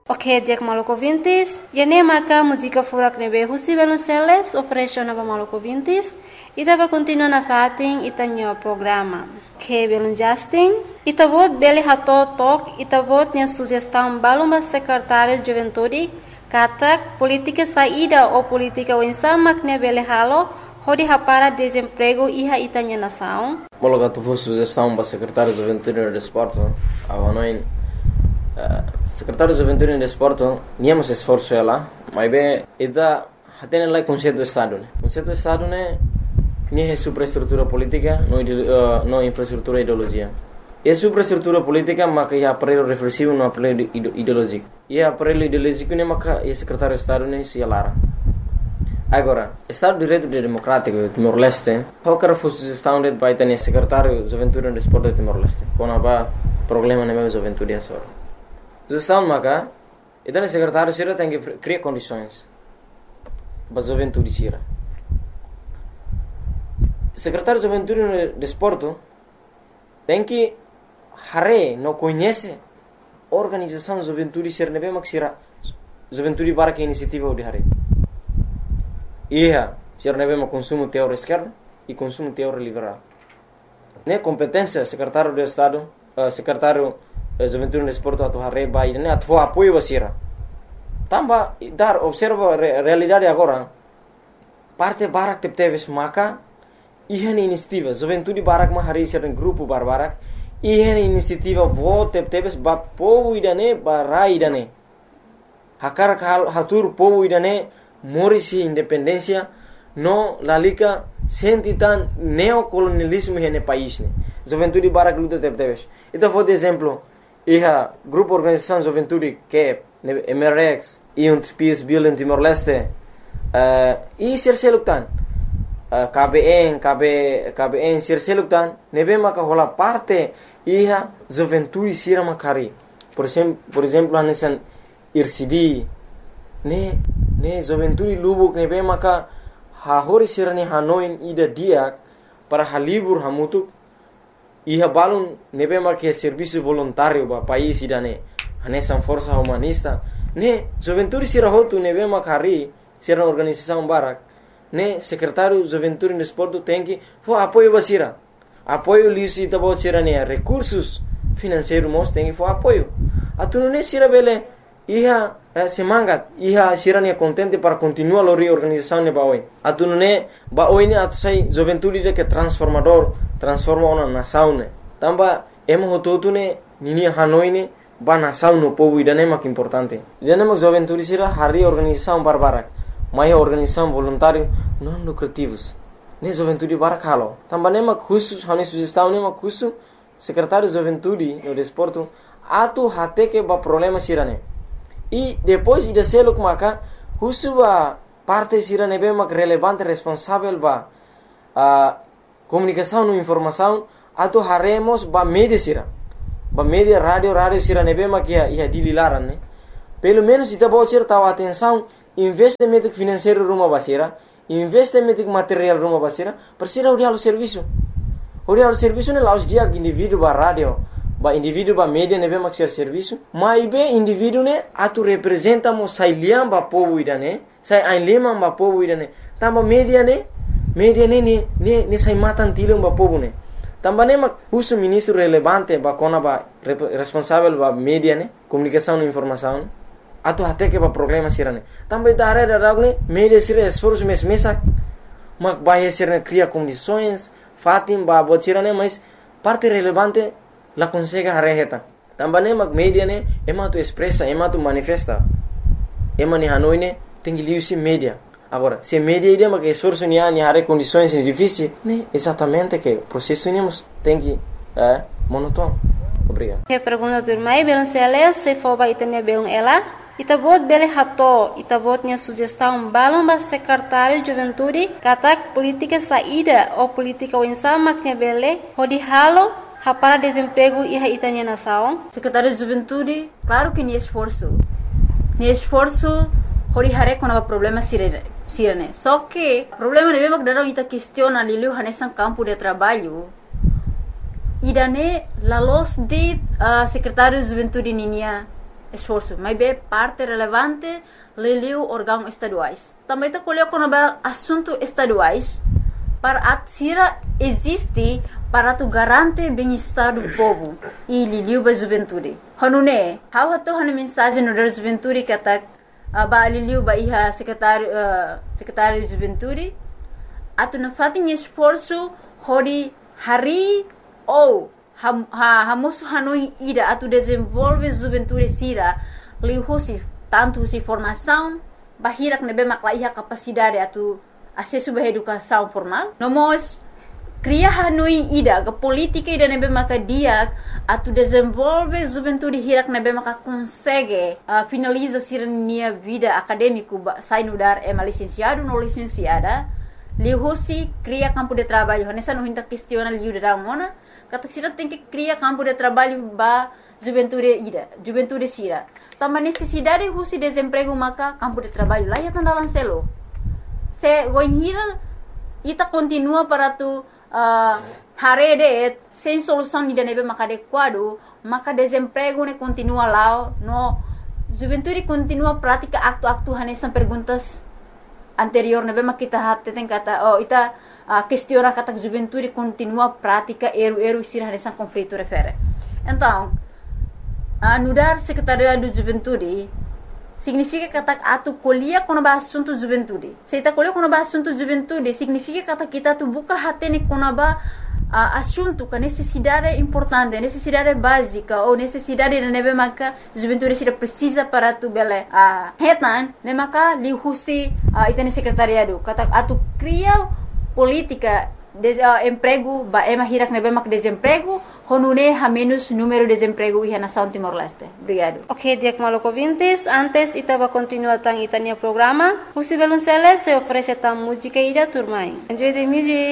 Ok, dia Maluco Vintes. E nem maca música furak nebe husi Velonceles oferece na Maluco Vintes. E dava continua na fating itanyo programa. Que belum Justin. Itabot beli hato tok itabot nya sugestão baluma secretário de Juventude katak política saída ou política wensamak ne beli halo hodi hapara desemprego iha itanya nação. Mologa tu sugestão ba secretário de Juventude e Desporto. Avanoin secretário de Juventude e Desporto niamos esforço ela, mas bem ida hatene lá conceito do Estado, né? Conceito do Estado né nie superestrutura política, não infraestrutura ideologia. E superestrutura política maka ia aparelho reflexivo no aparelho ideológico. E aparelho ideológico ne maka ia secretário de Estado ne se lara. Agora, Estado de Direito Democrático Timor-Leste, qualquer sugestão de vai ter secretário de Juventude e Desporto de Timor-Leste. Quando há problema na minha juventude é só. Sugestão maka, então o secretário sira tem que criar condições para a juventude sira. Secretário de Juventude e Desporto tem que não conhece a organização de juventude sira nebe mak sira juventude para que iniciativa de hare. Ia sira nebe mak consumo teor esquerdo e consumo teor liberal. Ne competência secretário de Estado, secretário de Juventude e Desporto atu hare ba ne atu apoio basira. Tamba dar observa realidade agora. Parte barak tepteves maka ihan inisiativa juventude barak ma hari sira grupo barbarak ihan inisiativa vote tepteves ba povo idane ba idane hakar hatur povo idane morisi independência no lalika sentitan neocolonialismo hene país ne juventude barak luta tepteves ita for exemplo iha grupo organização juventude que MRX e Peace Bill em Timor-Leste e serseluktan KBN serseluktan nebe maka hola parte iha juventude sira makari por exemplo anesan IRCD ne juventude lubuk nebe maka hahori sira ne hanoin ida diak para halibur hamutuk iha balun nebe maka serviço voluntário ba país idane anesan força humanista ne juventude sira hotu nebe makari sira organização barak ne secretário de Juventude e Desporto tem que apoio basira apoio lisi tabo sira ne recursos financeiros mos tem que apoio atu ne sira bele iha semangat iha sira ne contente para continuar a organização ne baoi atu ne baoi ne atu sai Juventude que transformador transforma uma nação ne tamba emo hototu ne nini hanoi ne ba nação no povo idane mak importante idane mak Juventude sira hari organização barbarak mais organização voluntária não lucrativos ne juventude barakalo também mak khusus hane sugestão ne mak khusus secretário de Juventude e Desporto atu hate que ba problema sirane e depois ida seluk maka khusus ba parte sirane be mak relevante responsável ba comunicação e informação atu haremos ba media sira ba media radio sirane be mak ia dililaran ne pelo menos ida bocer tahu atenção investimento financeiro rumah basira, investimento material rumah basira, persira urial serviço. Urial serviço ne laus dia indivíduo ba radio, ba indivíduo ba media nebe mak serviço, mas be indivíduo ne atu representa mo sai liam ba povo idane, sai ai lema ba povo idane. Tamba media ne sai matan tilum ba povo ne. Tamba ne mak uso ministro relevante ba kona ba responsável ba media ne, comunicação e informação. Atu hate que ba problema sirane também da área da ragne media sira esforço mesak mak bahia sirane cria condições fatim ba bot sirane mas parte relevante la consegue hareheta também mak media ne ema tu expressa ema tu manifesta ema ni hanoi ne tem que liu media agora se media ide mak esforço ni hare condições difíceis ne exatamente que processo nimos tem que monótono. Obrigado. Que pergunta do irmão Velonceles se for ba itanya belum ela itabot bele hato itabotnya sugestão balon ba secretário de Juventude katak política saída ou política wensamaknya bele hodi halo hapara desemprego iha itanya nação secretário de Juventude claro que ni esforço hodi hare kona problema sirene só que problema ne bebak darong ita questiona liliu hanesan campo de trabalho idane la los de secretário de Juventude ninia esforço, mas é parte relevante liliu órgãos estaduais. Também está colhendo quando assuntos estaduais para a Sira existe para tu garante bem-estar do povo e liliu ba juventude. Hanune, how hato hana mensagem no da juventude que atak ba liliu ba iha secretário de juventude atu na fatin esforço hori hari ou hamosu hanui ida atu desenvolve juventude Sira lihusi tanto si formação bahirak nebe makla iha capacidade atu acesso à educação formal. Nós cria hanui ida ke política ida nebe maka dia atu desenvolve juventude hirak nebe maka consegue finaliza sirnia vida acadêmico sai no dar licenciado no licenciada lihusi cria campo de trabalho nessa não hinta questiona liu da mona kata sira tem que cria campo de trabalho ba juventude Sira também necessidade husi desemprego maka campo de trabalho lá ya tanda lancelo se voinhira ita continua para tu harede sem solução ni nebe maka adequado maka desemprego ne continua lá no juventude continua prática aktu hanesan perguntas anterior nebe maka kita hatte tem kata ita questiona kata juventude continua prática eru Sira hanesan conflito refere então anudar secretariado de juventude significa que atu colhia quando ba assunto juventude. Se ita colhia quando ba assunto juventude, significa que kita tu buka hatene quando ba assunto que necessidade importante, necessidade básica ou necessidade de nebe maka juventude Sira precisa para tu bele. Hetan, ne maka lihusi itane secretariado. Kata atu cria política emprego ba hirak nebe mak desemprego honune ha menos número de desemprego iha nação Timor-Leste. Obrigado. Ok, Diak Maloko Vintis, antes ita va continuar tang itania programa. Husi Belunceles se oferece tang música ida turmai. Enjoy the music.